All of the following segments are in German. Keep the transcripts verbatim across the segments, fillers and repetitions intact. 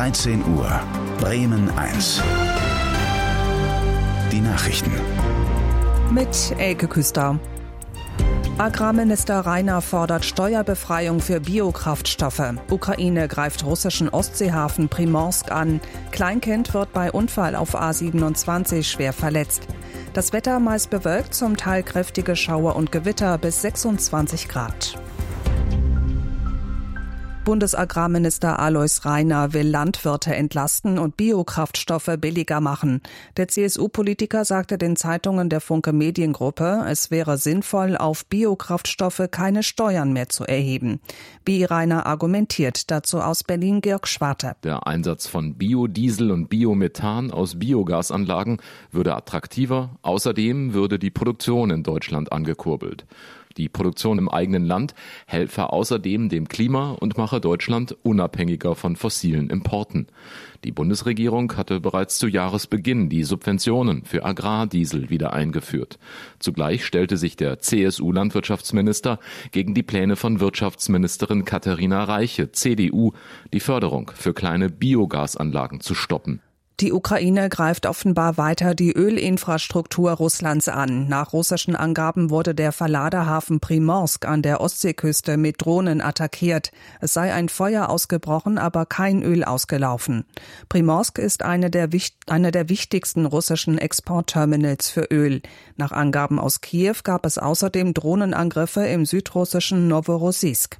dreizehn Uhr, Bremen eins. Die Nachrichten. Mit Elke Küster. Agrarminister Rainer fordert Steuerbefreiung für Biokraftstoffe. Ukraine greift russischen Ostseehafen Primorsk an. Kleinkind wird bei Unfall auf A siebenundzwanzig schwer verletzt. Das Wetter meist bewölkt, zum Teil kräftige Schauer und Gewitter bis sechsundzwanzig Grad. Bundesagrarminister Alois Rainer will Landwirte entlasten und Biokraftstoffe billiger machen. Der C S U-Politiker sagte den Zeitungen der Funke Mediengruppe, es wäre sinnvoll, auf Biokraftstoffe keine Steuern mehr zu erheben. Wie Rainer argumentiert, dazu aus Berlin Georg Schwarte. Der Einsatz von Biodiesel und Biomethan aus Biogasanlagen würde attraktiver. Außerdem würde die Produktion in Deutschland angekurbelt. Die Produktion im eigenen Land helfe außerdem dem Klima und mache Deutschland unabhängiger von fossilen Importen. Die Bundesregierung hatte bereits zu Jahresbeginn die Subventionen für Agrardiesel wieder eingeführt. Zugleich stellte sich der C S U-Landwirtschaftsminister gegen die Pläne von Wirtschaftsministerin Katharina Reiche, C D U, die Förderung für kleine Biogasanlagen zu stoppen. Die Ukraine greift offenbar weiter die Ölinfrastruktur Russlands an. Nach russischen Angaben wurde der Verladehafen Primorsk an der Ostseeküste mit Drohnen attackiert. Es sei ein Feuer ausgebrochen, aber kein Öl ausgelaufen. Primorsk ist eine der, eine der wichtigsten russischen Exportterminals für Öl. Nach Angaben aus Kiew gab es außerdem Drohnenangriffe im südrussischen Noworossiysk.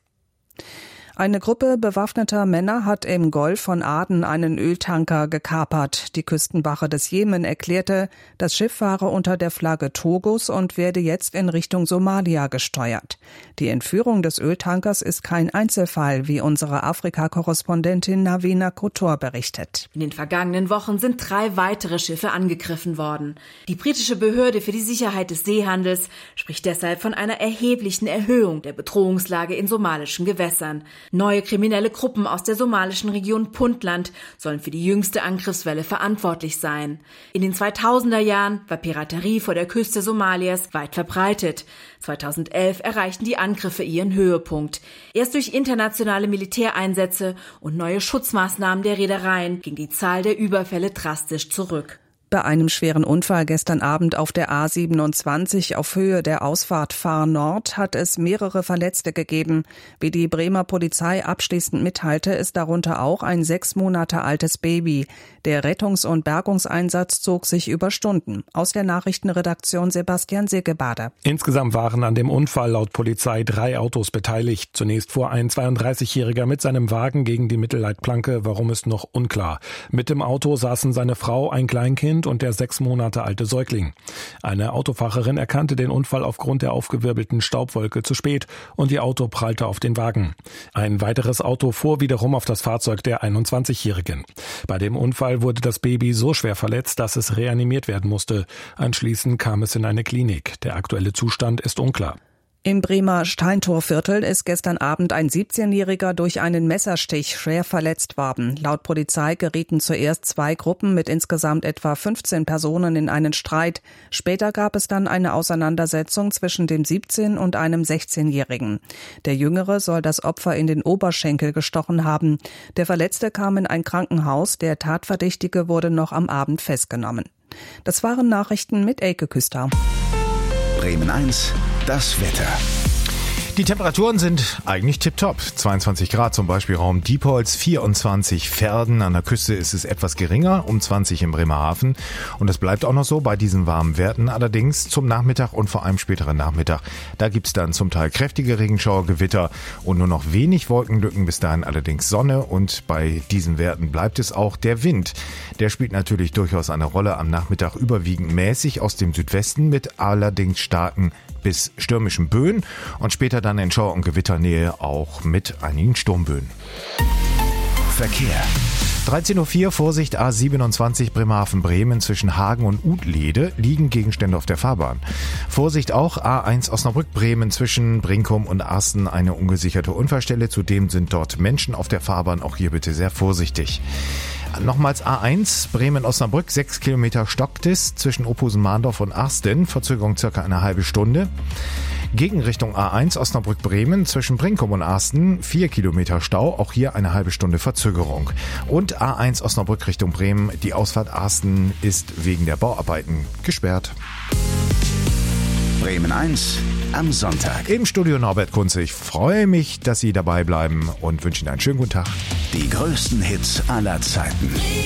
Eine Gruppe bewaffneter Männer hat im Golf von Aden einen Öltanker gekapert. Die Küstenwache des Jemen erklärte, das Schiff fahre unter der Flagge Togos und werde jetzt in Richtung Somalia gesteuert. Die Entführung des Öltankers ist kein Einzelfall, wie unsere Afrika-Korrespondentin Navina Kotor berichtet. In den vergangenen Wochen sind drei weitere Schiffe angegriffen worden. Die britische Behörde für die Sicherheit des Seehandels spricht deshalb von einer erheblichen Erhöhung der Bedrohungslage in somalischen Gewässern. Neue kriminelle Gruppen aus der somalischen Region Puntland sollen für die jüngste Angriffswelle verantwortlich sein. In den zweitausender Jahren war Piraterie vor der Küste Somalias weit verbreitet. zweitausendelf erreichten die Angriffe ihren Höhepunkt. Erst durch internationale Militäreinsätze und neue Schutzmaßnahmen der Reedereien ging die Zahl der Überfälle drastisch zurück. Bei einem schweren Unfall gestern Abend auf der A siebenundzwanzig auf Höhe der Ausfahrt Fahr Nord hat es mehrere Verletzte gegeben. Wie die Bremer Polizei abschließend mitteilte, ist darunter auch ein sechs Monate altes Baby. Der Rettungs- und Bergungseinsatz zog sich über Stunden. Aus der Nachrichtenredaktion Sebastian Segebader. Insgesamt waren an dem Unfall laut Polizei drei Autos beteiligt. Zunächst fuhr ein zweiunddreißigjähriger mit seinem Wagen gegen die Mittelleitplanke, warum ist noch unklar. Mit dem Auto saßen seine Frau, ein Kleinkind und der sechs Monate alte Säugling. Eine Autofahrerin erkannte den Unfall aufgrund der aufgewirbelten Staubwolke zu spät und ihr Auto prallte auf den Wagen. Ein weiteres Auto fuhr wiederum auf das Fahrzeug der einundzwanzigjährigen. Bei dem Unfall wurde das Baby so schwer verletzt, dass es reanimiert werden musste. Anschließend kam es in eine Klinik. Der aktuelle Zustand ist unklar. Im Bremer Steintorviertel ist gestern Abend ein siebzehnjähriger durch einen Messerstich schwer verletzt worden. Laut Polizei gerieten zuerst zwei Gruppen mit insgesamt etwa fünfzehn Personen in einen Streit. Später gab es dann eine Auseinandersetzung zwischen dem siebzehn- und einem sechzehnjährigen. Der Jüngere soll das Opfer in den Oberschenkel gestochen haben. Der Verletzte kam in ein Krankenhaus. Der Tatverdächtige wurde noch am Abend festgenommen. Das waren Nachrichten mit Elke Küster. Bremen eins, das Wetter. Die Temperaturen sind eigentlich tipptopp. zweiundzwanzig Grad zum Beispiel Raum Diepholz, vierundzwanzig Verden. An der Küste ist es etwas geringer, um zwanzig im Bremerhaven. Und es bleibt auch noch so bei diesen warmen Werten. Allerdings zum Nachmittag und vor allem späteren Nachmittag, da gibt's dann zum Teil kräftige Regenschauer, Gewitter und nur noch wenig Wolkenlücken. Bis dahin allerdings Sonne und bei diesen Werten bleibt es auch der Wind. Der spielt natürlich durchaus eine Rolle. Am Nachmittag überwiegend mäßig aus dem Südwesten mit allerdings starken bis stürmischen Böen und später dann in Schauer- und Gewitternähe auch mit einigen Sturmböen. Verkehr. dreizehn Uhr vier, Vorsicht A siebenundzwanzig Bremerhaven-Bremen zwischen Hagen und Utlede liegen Gegenstände auf der Fahrbahn. Vorsicht auch A eins Osnabrück-Bremen zwischen Brinkum und Arsten eine ungesicherte Unfallstelle. Zudem sind dort Menschen auf der Fahrbahn, auch hier bitte sehr vorsichtig. Nochmals A eins, Bremen-Osnabrück, sechs Kilometer Stockdisk zwischen Opusen-Mahndorf und Arsten, Verzögerung circa eine halbe Stunde. Gegenrichtung A eins, Osnabrück-Bremen, zwischen Brinkum und Arsten, vier Kilometer Stau, auch hier eine halbe Stunde Verzögerung. Und A eins, Osnabrück Richtung Bremen, die Ausfahrt Arsten ist wegen der Bauarbeiten gesperrt. Bremen eins am Sonntag. Im Studio Norbert Kunze. Ich freue mich, dass Sie dabei bleiben und wünsche Ihnen einen schönen guten Tag. Die größten Hits aller Zeiten.